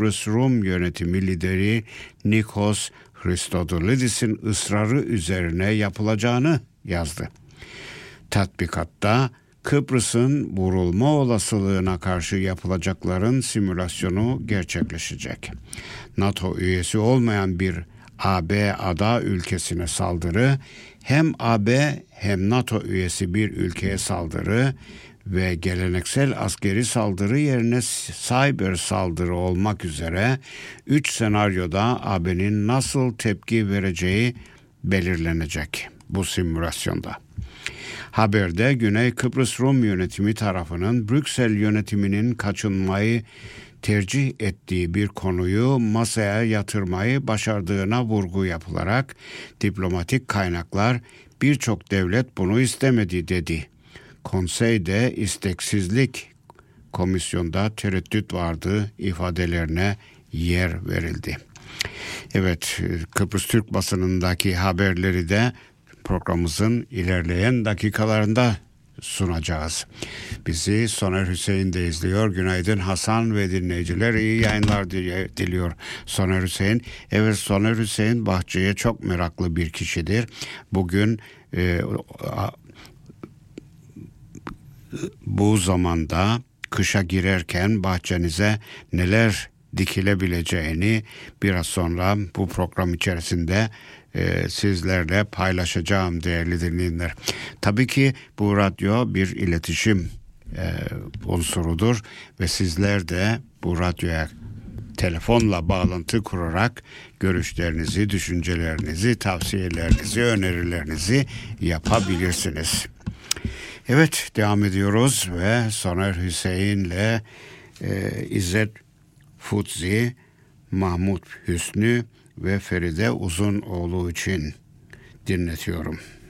Kıbrıs Rum yönetimi lideri Nikos Christodoulidis'in ısrarı üzerine yapılacağını yazdı. Tatbikatta Kıbrıs'ın vurulma olasılığına karşı yapılacakların simülasyonu gerçekleşecek. NATO üyesi olmayan bir AB ada ülkesine saldırı, hem AB hem NATO üyesi bir ülkeye saldırı ve geleneksel askeri saldırı yerine cyber saldırı olmak üzere 3 senaryoda AB'nin nasıl tepki vereceği belirlenecek bu simülasyonda. Haberde Güney Kıbrıs Rum yönetimi tarafının Brüksel yönetiminin kaçınmayı tercih ettiği bir konuyu masaya yatırmayı başardığına vurgu yapılarak diplomatik kaynaklar birçok devlet bunu istemedi dedi. Konseyde isteksizlik, komisyonda tereddüt vardı ifadelerine yer verildi. Evet, Kıbrıs Türk basınındaki haberleri de programımızın ilerleyen dakikalarında sunacağız. Bizi Soner Hüseyin de izliyor. Günaydın Hasan ve dinleyiciler, iyi yayınlar diliyor Soner Hüseyin. Evet, Soner Hüseyin bahçeye çok meraklı bir kişidir. Bugün bu zamanda kışa girerken bahçenize neler dikilebileceğini biraz sonra bu program içerisinde sizlerle paylaşacağım değerli dinleyenler. Tabii ki bu radyo bir iletişim unsurudur ve sizler de bu radyoya telefonla bağlantı kurarak görüşlerinizi, düşüncelerinizi, tavsiyelerinizi, önerilerinizi yapabilirsiniz. Evet, devam ediyoruz ve Soner Hüseyin'le İzzet Futzi, Mahmut Hüsnü ve Feride Uzunoğlu için dinletiyorum.